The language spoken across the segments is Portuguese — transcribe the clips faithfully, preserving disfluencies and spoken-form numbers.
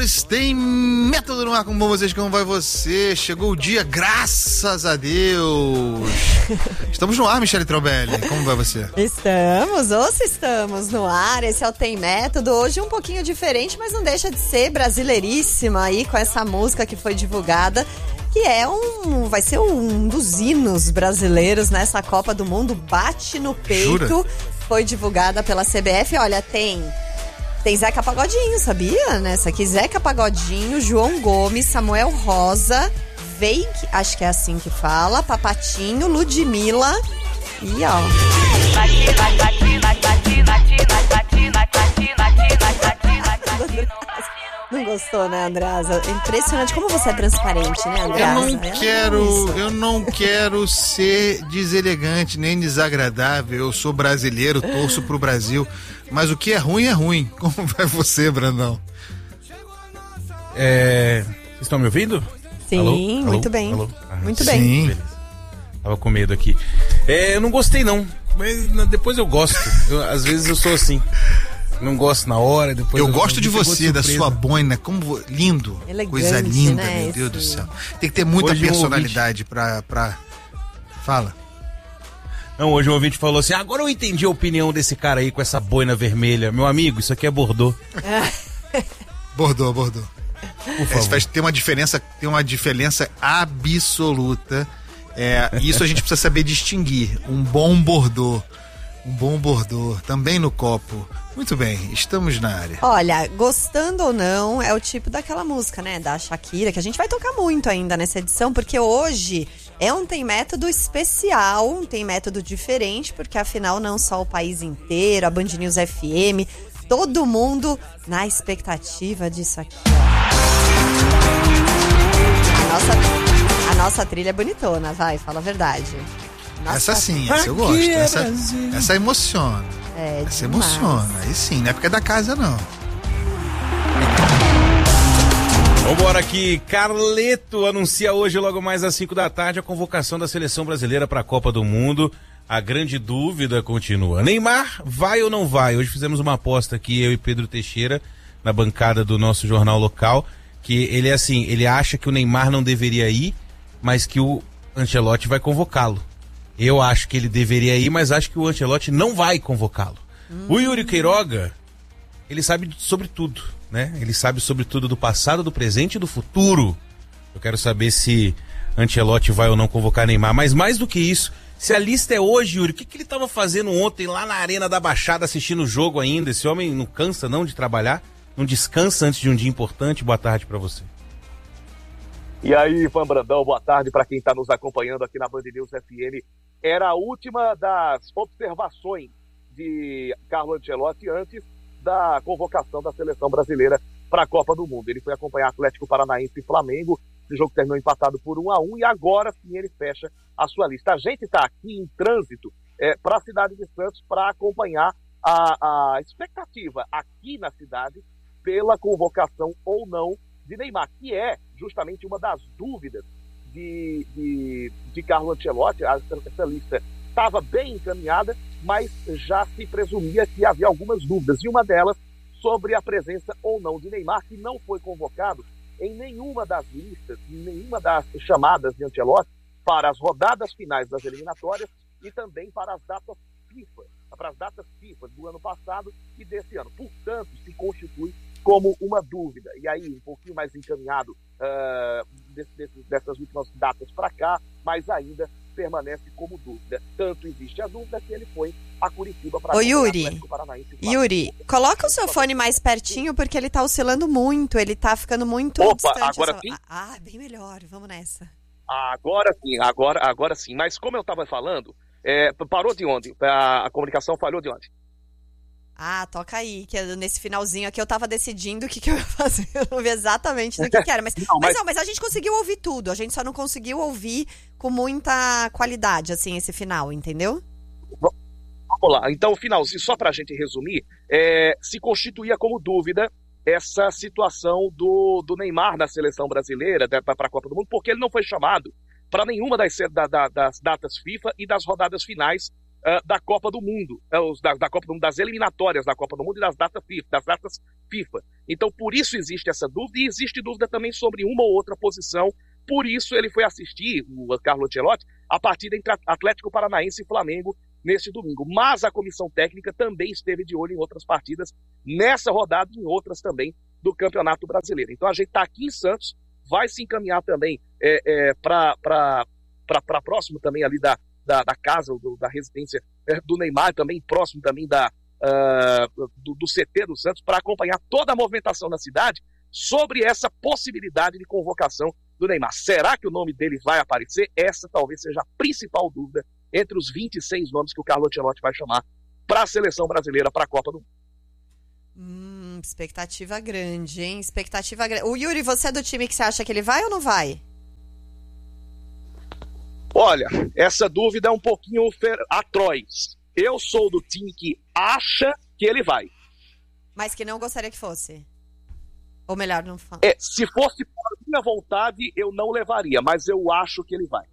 amores, tem Método no ar, com bom vocês, como vai você? Chegou o dia, graças a Deus. Estamos no ar, Michele Trombelli, como vai você? Estamos, ouça, estamos no ar, esse é o Tem Método, hoje um pouquinho diferente, mas não deixa de ser brasileiríssima aí com essa música que foi divulgada, que é um, vai ser um dos hinos brasileiros nessa Copa do Mundo, Bate no Peito. Jura? Foi divulgada pela C B F, olha, tem... Tem Zeca Pagodinho, sabia? Nessa aqui, Zeca Pagodinho, João Gomes, Samuel Rosa, Veig, acho que é assim que fala, Papatinho, Ludmilla e ó. Não gostou, né, Andreasa? Impressionante como você é transparente, né, Andreasa? Eu não quero, eu não quero ser deselegante nem desagradável. Eu sou brasileiro, torço pro Brasil, mas o que é ruim é ruim. Como vai você, Brandão? É... Vocês estão me ouvindo? Sim, alô? muito alô? bem. Alô? Ah, muito sim. bem. Beleza. Tava com medo aqui. É, eu não gostei não, mas depois eu gosto. Eu, às vezes eu sou assim. Não gosto na hora, depois... Eu, eu gosto de você, de da sua boina, como lindo, elegante, coisa linda, né, meu Deus esse... do céu. Tem que ter muita Hoje personalidade um pra, pra... Fala. Não, hoje o ouvinte falou assim, agora eu entendi a opinião desse cara aí com essa boina vermelha. Meu amigo, isso aqui é Bordeaux. Bordeaux, Bordeaux. Por favor. É, faz, tem uma diferença, tem uma diferença absoluta. É, isso a gente precisa saber distinguir. Um bom Bordeaux. Um bom Bordeaux, também no copo. Muito bem, estamos na área. Olha, gostando ou não, é o tipo daquela música, né, da Shakira, que a gente vai tocar muito ainda nessa edição, porque hoje é um Tem Método especial, um Tem Método diferente, porque afinal não só o país inteiro, a Band News F M, todo mundo na expectativa disso aqui, ó. A nossa, a nossa trilha é bonitona, vai, fala a verdade. Nossa, essa sim, essa eu gosto. é essa, essa emociona. É, essa demais. emociona. Aí sim, não é porque é da casa, não. Vambora aqui. Carleto anuncia hoje, logo mais às cinco da tarde, a convocação da seleção brasileira para a Copa do Mundo. A grande dúvida continua. Neymar vai ou não vai? Hoje fizemos uma aposta aqui, eu e Pedro Teixeira, na bancada do nosso jornal local, que ele é assim, ele acha que o Neymar não deveria ir, mas que o Ancelotti vai convocá-lo. Eu acho que ele deveria ir, mas acho que o Ancelotti não vai convocá-lo. Hum. O Yuri Queiroga, ele sabe sobre tudo, né? Ele sabe sobre tudo do passado, do presente e do futuro. Eu quero saber se Ancelotti vai ou não convocar Neymar. Mas mais do que isso, se a lista é hoje, Yuri, o que, que ele estava fazendo ontem lá na Arena da Baixada assistindo o jogo ainda? Esse homem não cansa não de trabalhar? Não descansa antes de um dia importante? Boa tarde para você. E aí, Ivan Brandão, boa tarde para quem está nos acompanhando aqui na Band News F M. Era a última das observações de Carlo Ancelotti antes da convocação da seleção brasileira para a Copa do Mundo. Ele foi acompanhar Atlético Paranaense e Flamengo, esse jogo terminou empatado por um a um e agora sim ele fecha a sua lista. A gente está aqui em trânsito é, para a cidade de Santos para acompanhar a, a expectativa aqui na cidade pela convocação ou não de Neymar, que é justamente uma das dúvidas de, de, de Carlo Ancelotti. Essa, essa lista estava bem encaminhada, mas já se presumia que havia algumas dúvidas, e uma delas sobre a presença ou não de Neymar, que não foi convocado em nenhuma das listas, em nenhuma das chamadas de Ancelotti para as rodadas finais das eliminatórias e também para as datas FIFA, para as datas FIFA do ano passado e desse ano. Portanto, se constitui como uma dúvida. E aí, um pouquinho mais encaminhado uh, desse, desse, dessas últimas datas para cá, mas ainda permanece como dúvida. Tanto existe a dúvida que ele foi a Curitiba para... Ô Yuri, Yuri, coloca o seu fone mais pertinho porque ele tá oscilando muito, ele tá ficando muito Opa, distante. agora essa... sim? Ah, bem melhor, vamos nessa. Agora sim, agora, agora sim. Mas como eu estava falando, é, parou de onde? A, a comunicação falhou de onde? Ah, toca aí, que nesse finalzinho aqui eu tava decidindo o que, que eu ia fazer, eu não vi exatamente do que, que era, mas não, mas... mas não, mas a gente conseguiu ouvir tudo, a gente só não conseguiu ouvir com muita qualidade, assim, esse final, entendeu? Vamos lá, então o finalzinho, só pra gente resumir, é, se constituía como dúvida essa situação do, do Neymar na seleção brasileira para a Copa do Mundo, porque ele não foi chamado para nenhuma das, da, da, das datas FIFA e das rodadas finais Uh, da Copa do Mundo, uh, da, da Copa do Mundo, das eliminatórias da Copa do Mundo e das datas FIFA, das datas FIFA. Então, por isso existe essa dúvida, e existe dúvida também sobre uma ou outra posição. Por isso ele foi assistir, o Carlo Ancelotti, a partida entre Atlético Paranaense e Flamengo neste domingo. Mas a comissão técnica também esteve de olho em outras partidas, nessa rodada e em outras também do Campeonato Brasileiro. Então a gente está aqui em Santos, vai se encaminhar também é, é, para próximo também ali da, da, da casa, do, da residência é, do Neymar, também próximo também da, uh, do, do C T do Santos, para acompanhar toda a movimentação na cidade sobre essa possibilidade de convocação do Neymar. Será que o nome dele vai aparecer? Essa talvez seja a principal dúvida entre os vinte e seis nomes que o Carlo Ancelotti vai chamar para a seleção brasileira, para a Copa do Mundo. Hum, expectativa grande, hein? Expectativa grande. O Yuri, você é do time que você acha que ele vai ou não vai? Olha, essa dúvida é um pouquinho atroz. Eu sou do time que acha que ele vai. Mas que não gostaria que fosse. Ou melhor, não fala. É, se fosse por minha vontade, eu não levaria, mas eu acho que ele vai.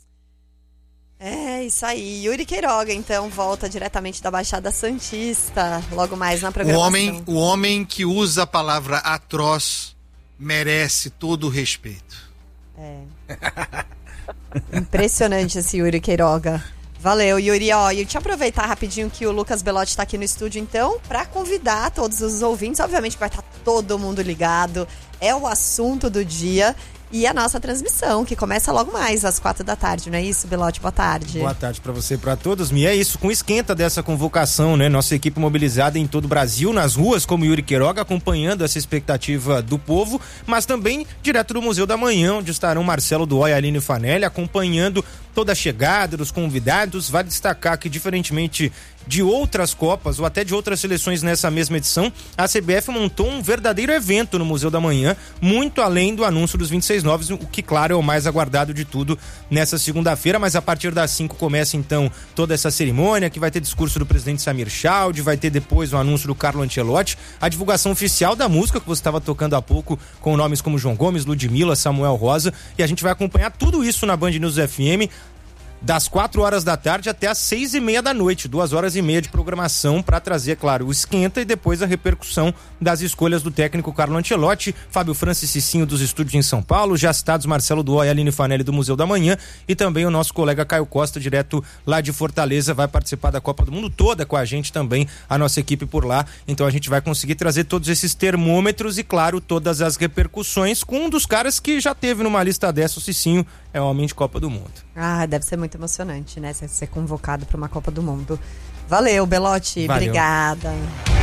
É, isso aí. Yuri Queiroga, então, volta diretamente da Baixada Santista, logo mais na programação. O homem, o homem que usa a palavra atroz merece todo o respeito. É. Impressionante esse Yuri Queiroga. Valeu, Yuri. Ó, e deixa eu aproveitar rapidinho que o Lucas Belotti está aqui no estúdio, então, para convidar todos os ouvintes. Obviamente vai estar todo mundo ligado. É o assunto do dia. E a nossa transmissão, que começa logo mais, às quatro da tarde, não é isso, Belotti? Boa tarde. Boa tarde para você e para todos. E é isso, com esquenta dessa convocação, né? Nossa equipe mobilizada em todo o Brasil, nas ruas, como Yuri Queiroga, acompanhando essa expectativa do povo, mas também direto do Museu da Manhã, onde estarão Marcelo Duó e Aline Fanelli, acompanhando toda a chegada dos convidados. Vale destacar que, diferentemente de outras Copas ou até de outras seleções nessa mesma edição, a C B F montou um verdadeiro evento no Museu da Manhã, muito além do anúncio dos vinte e seis novos, o que, claro, é o mais aguardado de tudo nessa segunda-feira. Mas a partir das cinco começa então toda essa cerimônia, que vai ter discurso do presidente Samir Chaude, vai ter depois o anúncio do Carlo Ancelotti, a divulgação oficial da música que você estava tocando há pouco, com nomes como João Gomes, Ludmilla, Samuel Rosa, e a gente vai acompanhar tudo isso na Band News F M, das quatro horas da tarde até as seis e meia da noite, duas horas e meia de programação para trazer, claro, o esquenta e depois a repercussão das escolhas do técnico Carlo Ancelotti, Fábio Francis Cicinho dos estúdios em São Paulo, já citados Marcelo Duó e Aline Fanelli do Museu da Manhã, e também o nosso colega Caio Costa, direto lá de Fortaleza, vai participar da Copa do Mundo toda com a gente também, a nossa equipe por lá. Então a gente vai conseguir trazer todos esses termômetros e, claro, todas as repercussões com um dos caras que já teve numa lista dessa, o Cicinho, é homem de Copa do Mundo. Ah, deve ser muito emocionante, né? Ser convocado para uma Copa do Mundo. Valeu, Belotti. Valeu. Obrigada.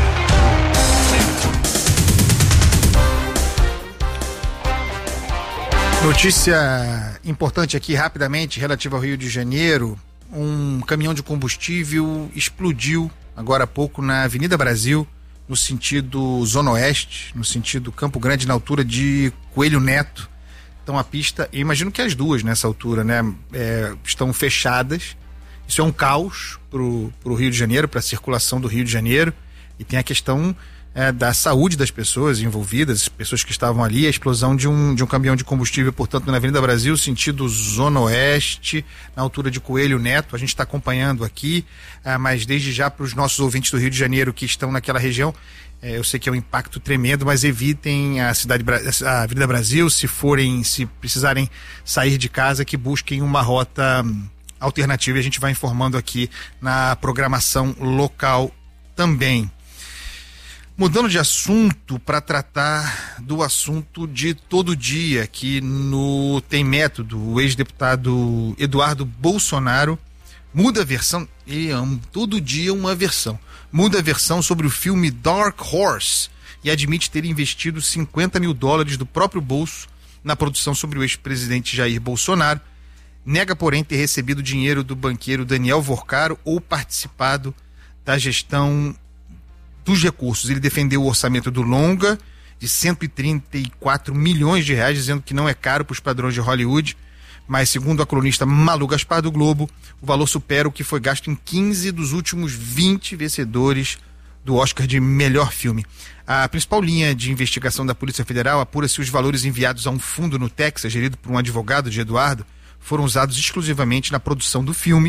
Notícia importante aqui, rapidamente, relativa ao Rio de Janeiro. Um caminhão de combustível explodiu agora há pouco na Avenida Brasil, no sentido Zona Oeste, no sentido Campo Grande, na altura de Coelho Neto. Então a pista, eu imagino que as duas nessa altura, né, é, estão fechadas. Isso é um caos pro, pro Rio de Janeiro, para a circulação do Rio de Janeiro, e tem a questão é, da saúde das pessoas envolvidas, pessoas que estavam ali, a explosão de um, de um caminhão de combustível, portanto, na Avenida Brasil, sentido Zona Oeste, na altura de Coelho Neto. A gente está acompanhando aqui, é, mas desde já para os nossos ouvintes do Rio de Janeiro que estão naquela região, É, eu sei que é um impacto tremendo, mas evitem a cidade, a Avenida Brasil, se forem, se precisarem sair de casa, que busquem uma rota hum, alternativa, e a gente vai informando aqui na programação local também. Mudando de assunto para tratar do assunto de todo dia, aqui no Tem Método, o ex-deputado Eduardo Bolsonaro muda a versão, e amo, todo dia uma versão. Muda a versão sobre o filme Dark Horse e admite ter investido cinquenta mil dólares do próprio bolso na produção sobre o ex-presidente Jair Bolsonaro. Nega, porém, ter recebido dinheiro do banqueiro Daniel Vorcaro ou participado da gestão dos recursos. Ele defendeu o orçamento do longa de cento e trinta e quatro milhões de reais, dizendo que não é caro para os padrões de Hollywood. Mas, segundo a colunista Malu Gaspar do Globo, o valor supera o que foi gasto em quinze dos últimos vinte vencedores do Oscar de melhor filme. A principal linha de investigação da Polícia Federal apura se os valores enviados a um fundo no Texas, gerido por um advogado de Eduardo, foram usados exclusivamente na produção do filme.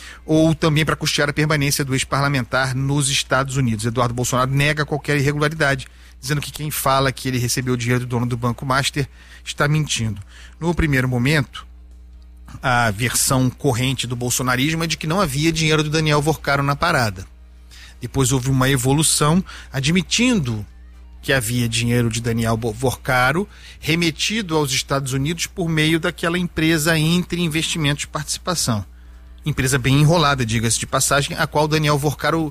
ou também para custear a permanência do ex-parlamentar nos Estados Unidos. Eduardo Bolsonaro nega qualquer irregularidade, dizendo que quem fala que ele recebeu o dinheiro do dono do Banco Master está mentindo. No primeiro momento, a versão corrente do bolsonarismo é de que não havia dinheiro do Daniel Vorcaro na parada. Depois houve uma evolução, admitindo que havia dinheiro de Daniel Vorcaro remetido aos Estados Unidos por meio daquela empresa Entre Investimentos de Participação. Empresa bem enrolada, diga-se de passagem, a qual Daniel Vorcaro,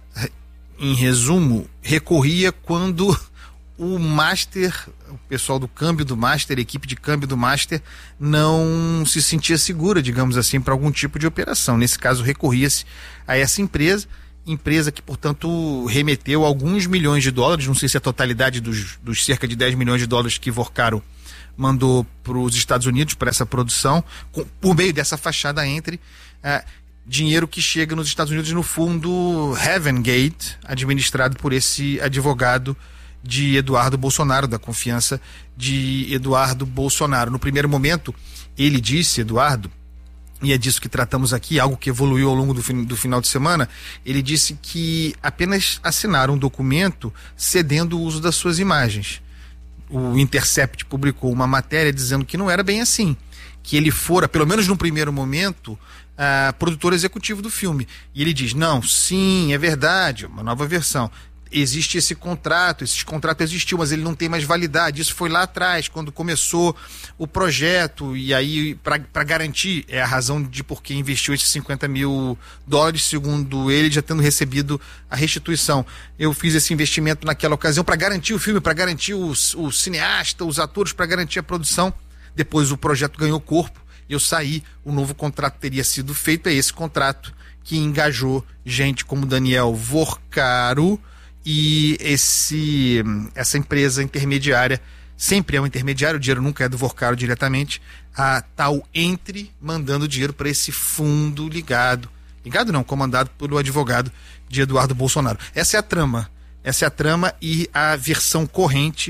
em resumo, recorria quando o Master, o pessoal do câmbio do Master, a equipe de câmbio do Master, não se sentia segura, digamos assim, para algum tipo de operação. Nesse caso, recorria-se a essa empresa, empresa que, portanto, remeteu alguns milhões de dólares, não sei se a totalidade dos, dos cerca de dez milhões de dólares que Vorcaro mandou para os Estados Unidos para essa produção, com, por meio dessa fachada Entre, ah, dinheiro que chega nos Estados Unidos no fundo Heaven Gate, administrado por esse advogado de Eduardo Bolsonaro, da confiança de Eduardo Bolsonaro. No primeiro momento, ele disse, Eduardo, e é disso que tratamos aqui, algo que evoluiu ao longo do, fin- do final de semana, ele disse que apenas assinaram um documento cedendo o uso das suas imagens. O Intercept publicou uma matéria dizendo que não era bem assim, que ele fora, pelo menos no primeiro momento, uh, produtor executivo do filme. E ele diz, não, sim, é verdade, uma nova versão. Existe esse contrato, esse contrato existiu, mas ele não tem mais validade. Isso foi lá atrás, quando começou o projeto, e aí, para garantir, é a razão de por que investiu esses cinquenta mil dólares, segundo ele, já tendo recebido a restituição. Eu fiz esse investimento naquela ocasião para garantir o filme, para garantir os, o cineasta, os atores, para garantir a produção. Depois o projeto ganhou corpo, eu saí, o novo contrato teria sido feito, é esse contrato que engajou gente como Daniel Vorcaro, e esse, essa empresa intermediária, sempre é um intermediário, o dinheiro nunca é do Vorcaro diretamente, a tal Entre, mandando dinheiro para esse fundo ligado, ligado não, comandado pelo advogado de Eduardo Bolsonaro. Essa é a trama, essa é a trama e a versão corrente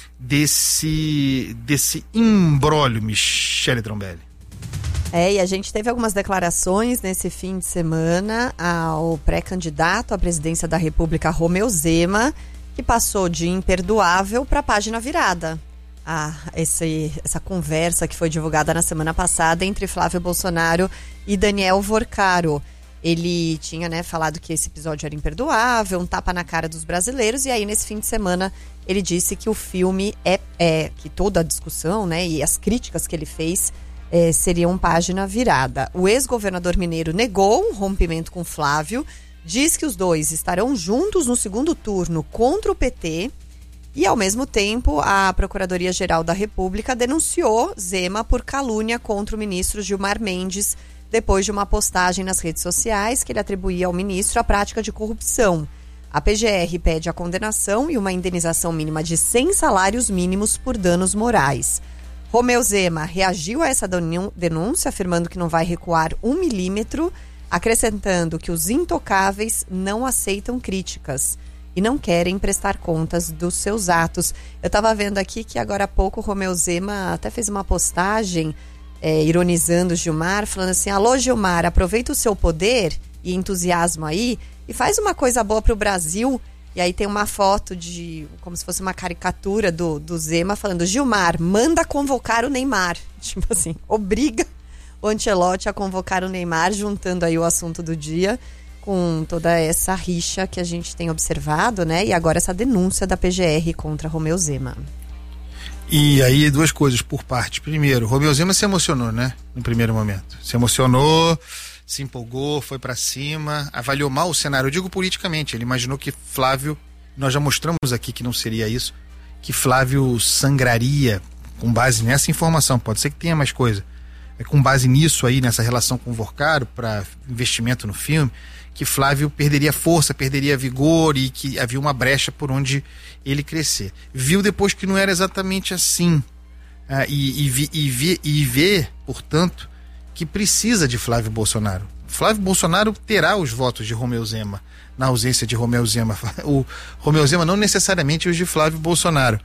desse, desse imbróglio, Michele Trombelli. É, e a gente teve algumas declarações nesse fim de semana ao pré-candidato à presidência da República, Romeu Zema, que passou de imperdoável para a página virada. Ah, esse, essa conversa que foi divulgada na semana passada entre Flávio Bolsonaro e Daniel Vorcaro. Ele tinha, né, falado que esse episódio era imperdoável, um tapa na cara dos brasileiros, e aí nesse fim de semana ele disse que o filme é, é que toda a discussão, né, e as críticas que ele fez É, seria uma página virada. O ex-governador mineiro negou um rompimento com Flávio, diz que os dois estarão juntos no segundo turno contra o P T e, ao mesmo tempo, a Procuradoria-Geral da República denunciou Zema por calúnia contra o ministro Gilmar Mendes depois de uma postagem nas redes sociais que ele atribuía ao ministro a prática de corrupção. A P G R pede a condenação e uma indenização mínima de cem salários mínimos por danos morais. Romeu Zema reagiu a essa denúncia, afirmando que não vai recuar um milímetro, acrescentando que os intocáveis não aceitam críticas e não querem prestar contas dos seus atos. Eu estava vendo aqui que agora há pouco o Romeu Zema até fez uma postagem é, ironizando o Gilmar, falando assim, alô Gilmar, aproveita o seu poder e entusiasmo aí e faz uma coisa boa para o Brasil. E aí tem uma foto de, como se fosse uma caricatura do, do Zema falando, Gilmar, manda convocar o Neymar. Tipo assim, obriga o Ancelotti a convocar o Neymar, juntando aí o assunto do dia com toda essa rixa que a gente tem observado, né? E agora essa denúncia da P G R contra Romeu Zema. E aí duas coisas por parte. Primeiro, Romeu Zema se emocionou, né? No primeiro momento. Se emocionou, se empolgou, foi pra cima, avaliou mal o cenário. Eu digo politicamente, ele imaginou que Flávio, nós já mostramos aqui que não seria isso, que Flávio sangraria com base nessa informação, pode ser que tenha mais coisa, é com base nisso aí, nessa relação com o Vorcaro para investimento no filme, que Flávio perderia força, perderia vigor e que havia uma brecha por onde ele crescer. Viu depois que não era exatamente assim, ah, e, e, vi, e, vi, e vê, portanto, que precisa de Flávio Bolsonaro. Flávio Bolsonaro terá os votos de Romeu Zema, na ausência de Romeu Zema. O Romeu Zema não necessariamente os de Flávio Bolsonaro.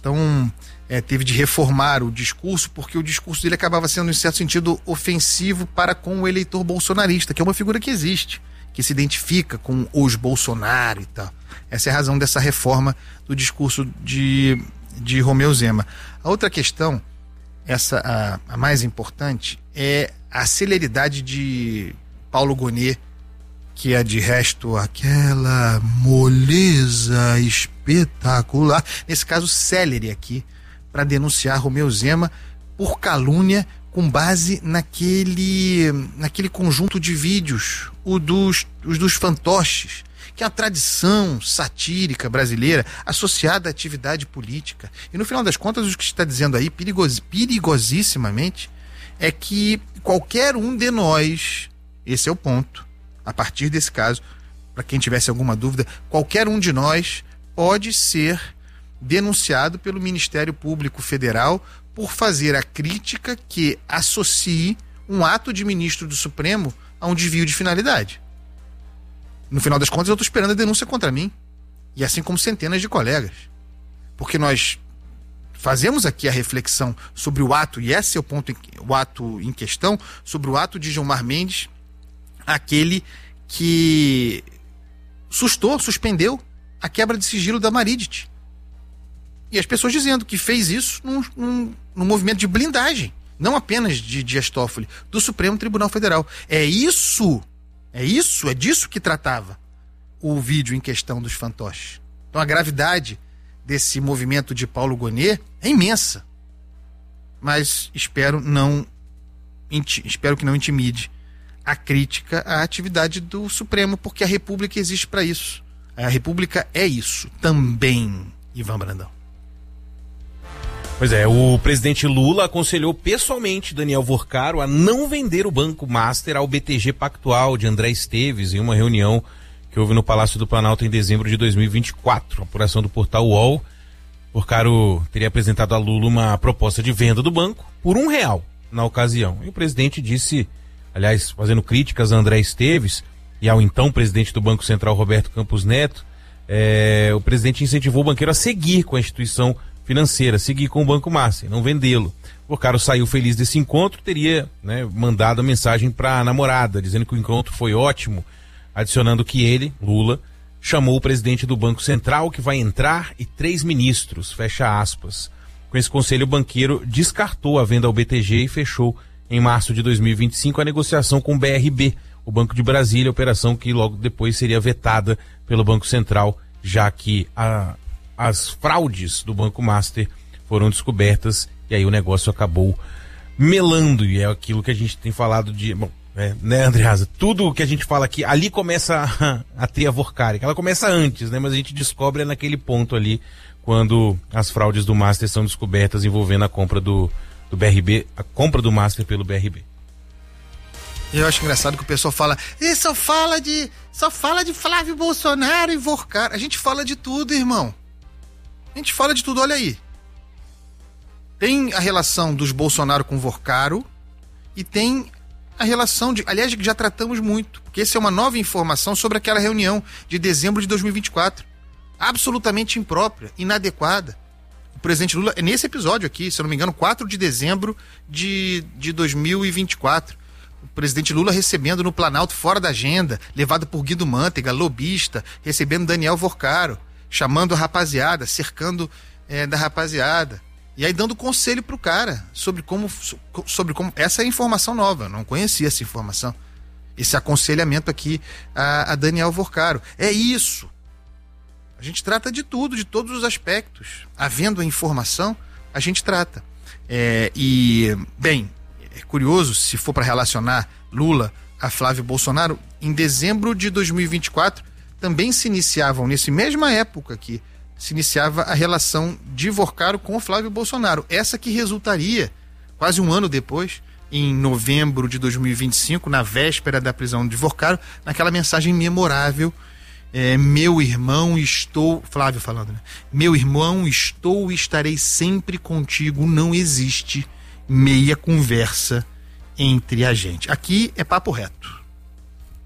Então, é, teve de reformar o discurso, porque o discurso dele acabava sendo, em certo sentido, ofensivo para com o eleitor bolsonarista, que é uma figura que existe, que se identifica com os Bolsonaro e tal. Essa é a razão dessa reforma do discurso de, de Romeu Zema. A outra questão, essa a, a mais importante, é a celeridade de Paulo Gonet, que é de resto aquela moleza espetacular, nesse caso célere aqui, para denunciar Romeu Zema por calúnia com base naquele, naquele conjunto de vídeos, o dos, os dos fantoches, que é uma tradição satírica brasileira associada à atividade política. E no final das contas, o que está dizendo aí, perigos, perigosissimamente, é que qualquer um de nós, esse é o ponto, a partir desse caso, para quem tivesse alguma dúvida, qualquer um de nós pode ser denunciado pelo Ministério Público Federal por fazer a crítica que associe um ato de ministro do Supremo a um desvio de finalidade. No final das contas, eu estou esperando a denúncia contra mim, e assim como centenas de colegas, porque nós fazemos aqui a reflexão sobre o ato, e esse é o ponto, o ato em questão, sobre o ato de Gilmar Mendes, aquele que sustou, suspendeu a quebra de sigilo da Maridit. E as pessoas dizendo que fez isso num, num, num movimento de blindagem, não apenas de Dias Toffoli, do Supremo Tribunal Federal. É isso, é isso, é disso que tratava o vídeo em questão dos fantoches. Então a gravidade desse movimento de Paulo Gonet é imensa. Mas espero não espero que não intimide a crítica à atividade do Supremo, porque a República existe para isso. A República é isso também, Ivan Brandão. Pois é, o presidente Lula aconselhou pessoalmente Daniel Vorcaro a não vender o Banco Master ao B T G Pactual de André Esteves em uma reunião que houve no Palácio do Planalto em dezembro de dois mil e vinte e quatro. A apuração do portal U O L. Vorcaro teria apresentado a Lula uma proposta de venda do banco por um real na ocasião. E o presidente disse, aliás, fazendo críticas a André Esteves e ao então presidente do Banco Central, Roberto Campos Neto, é, o presidente incentivou o banqueiro a seguir com a instituição financeira, seguir com o Banco Master, não vendê-lo. O Vorcaro saiu feliz desse encontro, teria, né, mandado a mensagem para a namorada, dizendo que o encontro foi ótimo, adicionando que ele, Lula, chamou o presidente do Banco Central, que vai entrar, e três ministros, fecha aspas. Com esse conselho, o banqueiro descartou a venda ao B T G e fechou, em março de dois mil e vinte e cinco, a negociação com o B R B, o Banco de Brasília, operação que logo depois seria vetada pelo Banco Central, já que a as fraudes do Banco Master foram descobertas e aí o negócio acabou melando, e é aquilo que a gente tem falado de... Bom, é, né, Andreasa? Tudo o que a gente fala aqui, ali começa a, a tria Vorcari, ela começa antes, né? Mas a gente descobre naquele ponto ali, quando as fraudes do Master são descobertas envolvendo a compra do, do B R B, a compra do Master pelo B R B. Eu acho engraçado que o pessoal fala, e só fala de, só fala de Flávio Bolsonaro e Vorcari. A gente fala de tudo, irmão. A gente fala de tudo, olha aí. Tem a relação dos Bolsonaro com Vorcaro e tem a relação de... Aliás, já tratamos muito, porque essa é uma nova informação sobre aquela reunião de dezembro de dois mil e vinte e quatro. Absolutamente imprópria, inadequada. O presidente Lula, é nesse episódio aqui, se eu não me engano, quatro de dezembro de, de dois mil e vinte e quatro. O presidente Lula recebendo no Planalto fora da agenda, levado por Guido Mantega, lobista, recebendo Daniel Vorcaro, chamando a rapaziada, cercando é, da rapaziada, e aí dando conselho pro cara sobre como, sobre como, essa é a informação nova, eu não conhecia essa informação, esse aconselhamento aqui a, a Daniel Vorcaro. É isso, a gente trata de tudo, de todos os aspectos, havendo a informação, a gente trata. É, e, bem, é curioso, se for para relacionar Lula a Flávio Bolsonaro, em dezembro de dois mil e vinte e quatro, também se iniciavam, nessa mesma época aqui, se iniciava a relação de Vorcaro com o Flávio Bolsonaro. Essa que resultaria, quase um ano depois, em novembro de dois mil e vinte e cinco, na véspera da prisão de Vorcaro, naquela mensagem memorável, é, meu irmão, estou... Flávio falando, né? Meu irmão, estou e estarei sempre contigo, não existe meia conversa entre a gente. Aqui é papo reto.